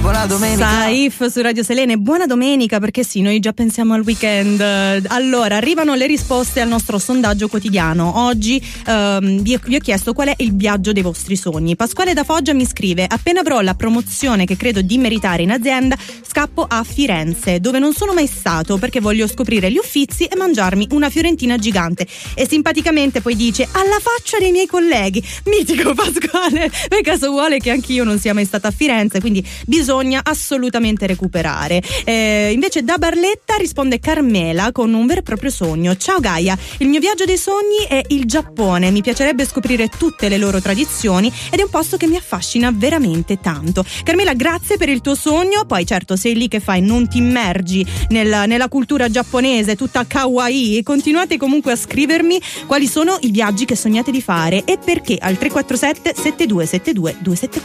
buona domenica. Saif su Radio Selene, buona domenica, perché sì, noi già pensiamo al weekend. Allora, arrivano le risposte al nostro sondaggio quotidiano. Oggi vi ho chiesto qual è il viaggio dei vostri sogni. Pasquale da Foggia mi scrive: appena avrò la promozione che credo di meritare in azienda, scappo a Firenze, dove non sono mai stato, perché voglio scoprire gli Uffizi e mangiarmi una fiorentina gigante. E simpaticamente poi dice: alla faccia dei miei colleghi. Mitico Pasquale, per caso vuole che anch'io non sia mai stata a Firenze, quindi bisogna assolutamente recuperare. Invece da Barletta risponde Carmela con un vero e proprio sogno: ciao Gaia, il mio viaggio dei sogni è il Giappone, mi piacerebbe scoprire tutte le loro tradizioni ed è un posto che mi affascina veramente tanto. Carmela, grazie per il tuo sogno. Poi certo, sei lì che fai, non ti immergi nella cultura giapponese tutta kawaii, continuate comunque a scrivermi quali sono i viaggi che sognate di fare e perché al 347 7272 274.